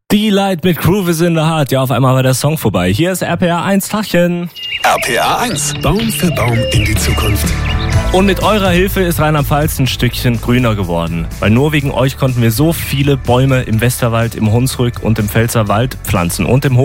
D-Light mit Groove is in the Heart. Ja, auf einmal war der Song vorbei. Hier ist RPA 1 Tachchen. RPA 1, Baum für Baum in die Zukunft. Und mit eurer Hilfe ist Rheinland-Pfalz ein Stückchen grüner geworden. Weil nur wegen euch konnten wir so viele Bäume im Westerwald, im Hunsrück und im Pfälzerwald pflanzen. Und im